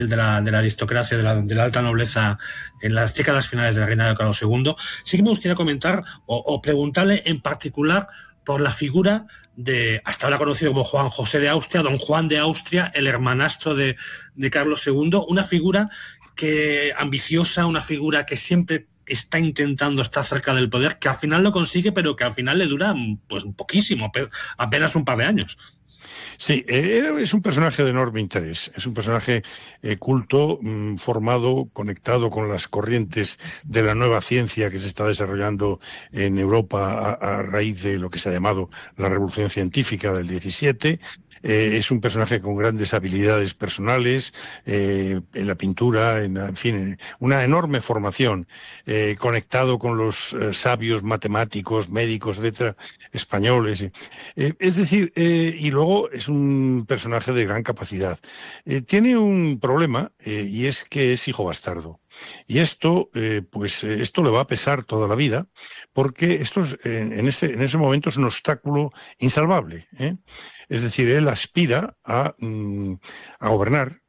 de la aristocracia, de la alta nobleza en las décadas finales de la reina de Carlos II. Sí que me gustaría comentar o preguntarle en particular por la figura de, hasta ahora conocido como Juan José de Austria, don Juan de Austria, el hermanastro de Carlos II, una figura que ambiciosa, una figura que siempre está intentando estar cerca del poder, que al final lo consigue, pero que al final le dura pues poquísimo, apenas un par de años. Sí, es un personaje de enorme interés, es un personaje culto, formado, conectado con las corrientes de la nueva ciencia que se está desarrollando en Europa a raíz de lo que se ha llamado la Revolución Científica del 17. Es un personaje con grandes habilidades personales, en la pintura, en fin, una enorme formación, conectado con los sabios matemáticos, médicos, etcétera, españoles. Es decir, y luego es un personaje de gran capacidad. Tiene un problema, y es que es hijo bastardo. Y esto, esto le va a pesar toda la vida, porque esto es, en ese momento es un obstáculo insalvable, ¿eh? Es decir, él aspira a gobernar,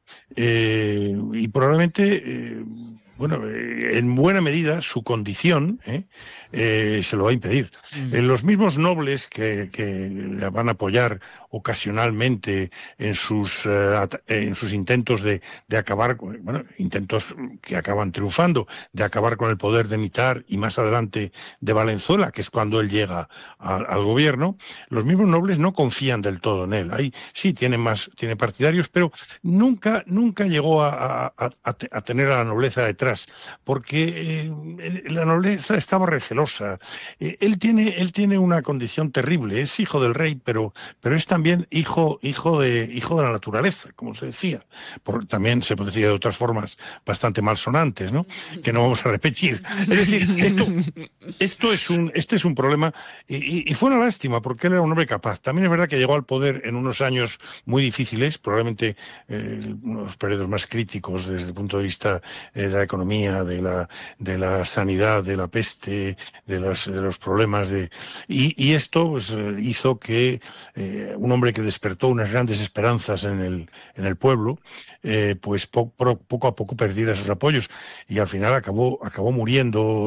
y probablemente, en buena medida su condición se lo va a impedir. Los mismos nobles que le van a apoyar ocasionalmente en sus intentos de acabar, intentos que acaban triunfando, de acabar con el poder de Mitar y más adelante de Valenzuela, que es cuando él llega al gobierno, los mismos nobles no confían del todo en él. Ahí sí tiene partidarios, pero nunca llegó a tener a la nobleza detrás, porque la nobleza estaba recelosa. Él tiene una condición terrible, es hijo del rey, pero es también hijo de la naturaleza, como se decía. También se decía de otras formas bastante malsonantes, ¿no? Que no vamos a repetir. Es decir, este es un problema, y fue una lástima, porque él era un hombre capaz. También es verdad que llegó al poder en unos años muy difíciles, probablemente uno de los periodos más críticos desde el punto de vista de la economía, de la sanidad, de la peste, de los problemas y esto pues, hizo que un hombre que despertó unas grandes esperanzas en el pueblo, pues poco a poco perdiera sus apoyos y al final acabó muriendo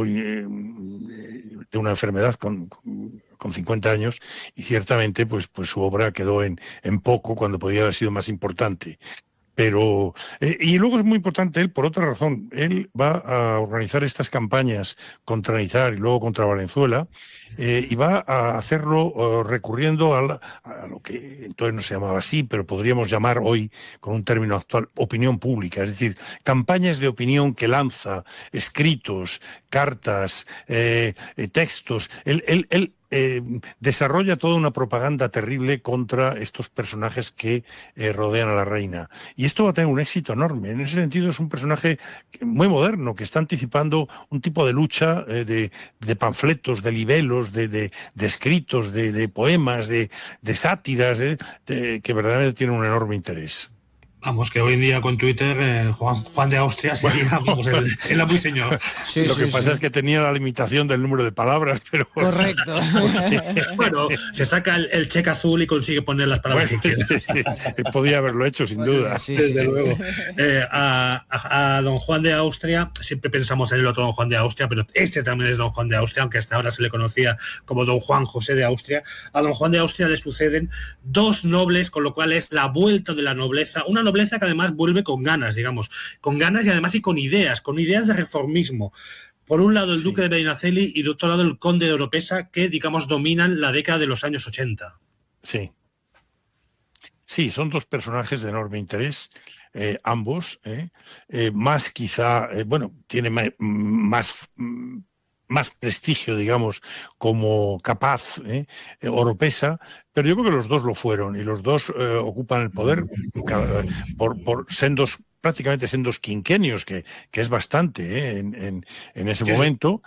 de una enfermedad con 50 años, y ciertamente pues su obra quedó en poco cuando podía haber sido más importante. Pero, y luego es muy importante él, por otra razón, él va a organizar estas campañas contra Nizar y luego contra Valenzuela, y va a hacerlo recurriendo a lo que entonces no se llamaba así, pero podríamos llamar hoy, con un término actual, opinión pública, es decir, campañas de opinión que lanza, escritos, cartas, textos. Él desarrolla toda una propaganda terrible contra estos personajes que rodean a la reina. Y esto va a tener un éxito enorme. En ese sentido es un personaje muy moderno, que está anticipando un tipo de lucha de panfletos, de libelos, de escritos, de poemas, de sátiras, que verdaderamente tienen un enorme interés. Vamos, que hoy en día con Twitter Juan de Austria sería el amo y señor. Sí, lo que pasa es que tenía la limitación del número de palabras, pero... Correcto. Bueno, se saca el cheque azul y consigue poner las palabras que quiera. Podía haberlo hecho, sin duda. Sí, desde luego. A don Juan de Austria, siempre pensamos en el otro don Juan de Austria, pero este también es don Juan de Austria, aunque hasta ahora se le conocía como don Juan José de Austria. A don Juan de Austria le suceden dos nobles, con lo cual es la vuelta de la nobleza, una nobleza que además vuelve con ganas, digamos, con ganas y además y con ideas de reformismo. Por un lado el duque de Medinaceli y de otro lado el conde de Oropesa, que, digamos, dominan la década de los años 80. Sí. Sí, son dos personajes de enorme interés, ambos, más quizá, tiene más prestigio, digamos, como capaz, Oropesa, pero yo creo que los dos lo fueron, y los dos ocupan el poder por sendos, prácticamente sendos quinquenios, que es bastante en ese momento.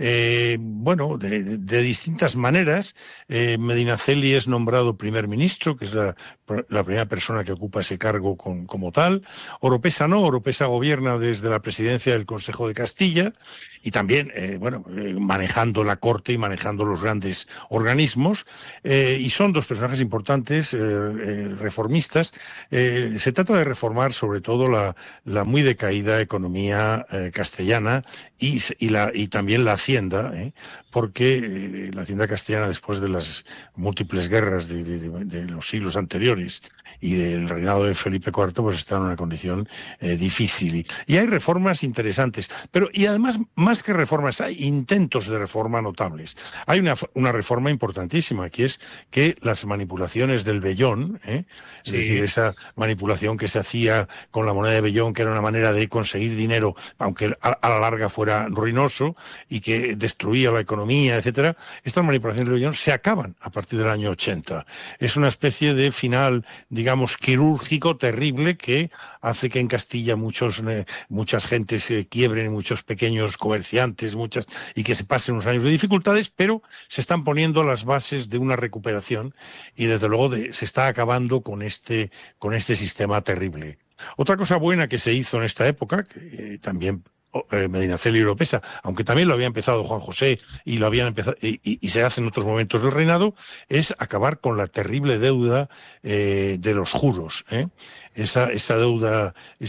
De distintas maneras. Medinaceli es nombrado primer ministro, que es la primera persona que ocupa ese cargo como tal. Oropesa no, Oropesa gobierna desde la presidencia del Consejo de Castilla y también, manejando la corte y manejando los grandes organismos, y son dos personajes importantes, reformistas. Se trata de reformar sobre todo la la muy decaída economía castellana y también la hacienda, porque la hacienda castellana, después de las múltiples guerras de los siglos anteriores y del reinado de Felipe IV, pues está en una condición difícil. Y hay reformas interesantes, y además, más que reformas, hay intentos de reforma notables. Hay una reforma importantísima, que es que las manipulaciones del vellón, es decir, esa manipulación que se hacía con la moneda de vellón, que era una manera de conseguir dinero, aunque a la larga fuera ruinoso y que destruía la economía, etcétera, estas manipulaciones del vellón se acaban a partir del año 80. Es una especie de final, digamos, quirúrgico terrible que hace que en Castilla muchas gentes quiebren, muchos pequeños comerciantes, y que se pasen unos años de dificultades, pero se están poniendo las bases de una recuperación y desde luego se está acabando con este sistema terrible. Otra cosa buena que se hizo en esta época, que también Medinaceli y Oropesa, aunque también lo había empezado Juan José y lo habían empezado y se hace en otros momentos del reinado, es acabar con la terrible deuda de los juros. Esa deuda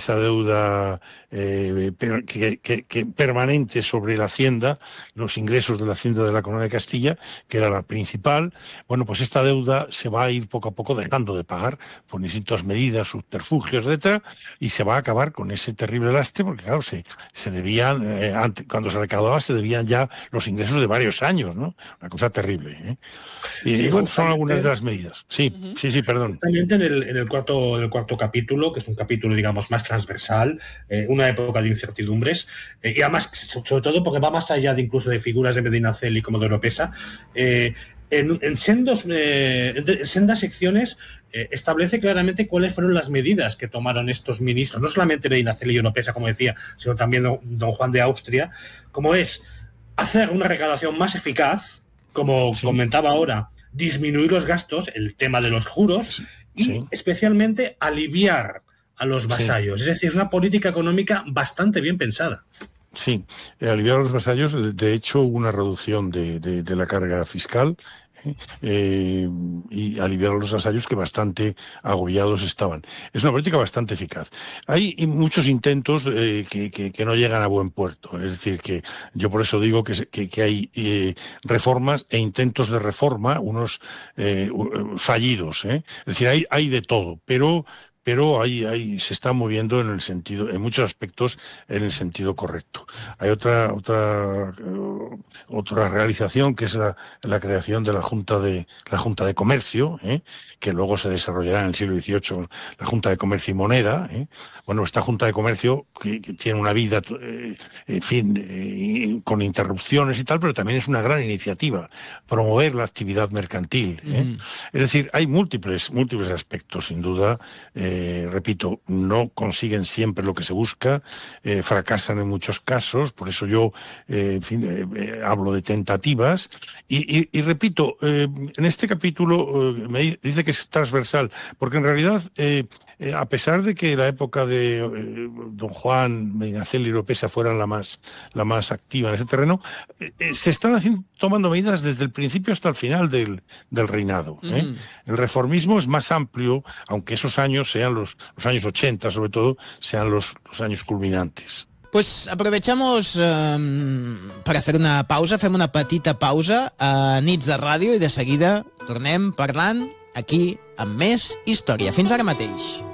que permanente sobre la hacienda, los ingresos de la hacienda de la Corona de Castilla, que era la principal. Bueno, pues esta deuda se va a ir poco a poco dejando de pagar por distintas medidas, subterfugios, etcétera, y se va a acabar con ese terrible lastre, porque claro, se debían, cuando se recaudaba, se debían ya los ingresos de varios años, ¿no? Una cosa terrible. Y bueno, son algunas de las medidas. Sí, perdón. También en el cuarto capítulo, que es un capítulo, digamos, más transversal, una época de incertidumbres, y además, sobre todo porque va más allá de incluso de figuras de Medinaceli como de Oropesa, en sendas secciones establece claramente cuáles fueron las medidas que tomaron estos ministros, no solamente Medinaceli y Oropesa, como decía, sino también don Juan de Austria, como es hacer una recaudación más eficaz, como comentaba ahora, disminuir los gastos, el tema de los juros, y especialmente aliviar a los vasallos. Es decir, es una política económica bastante bien pensada. Sí, aliviar a los vasallos. De hecho, hubo una reducción de la carga fiscal y aliviar a los vasallos que bastante agobiados estaban. Es una política bastante eficaz. Hay muchos intentos que no llegan a buen puerto. Es decir, que yo por eso digo que hay reformas e intentos de reforma, unos fallidos. Es decir, hay de todo, pero se está moviendo en muchos aspectos en el sentido correcto. Hay otra realización, que es la creación de la Junta de Comercio, que luego se desarrollará en el siglo XVIII, la Junta de Comercio y Moneda. Bueno, esta Junta de Comercio, que tiene una vida, en fin, con interrupciones y tal, pero también es una gran iniciativa, promover la actividad mercantil. Es decir, hay múltiples aspectos, sin duda. Repito, no consiguen siempre lo que se busca, fracasan en muchos casos, por eso yo hablo de tentativas y repito, en este capítulo me dice que es transversal, porque en realidad, a pesar de que la época de don Juan, Medinaceli y Oropesa fueran la más activa en ese terreno, se están tomando medidas desde el principio hasta el final del reinado. El reformismo es más amplio, aunque esos años sean los años 80, sobre todo, sean los años culminantes. Pues aprovechamos per hacer una pausa, fem una petita pausa a Nits de Ràdio i de seguida tornem parlant aquí amb més història. Fins ara mateix.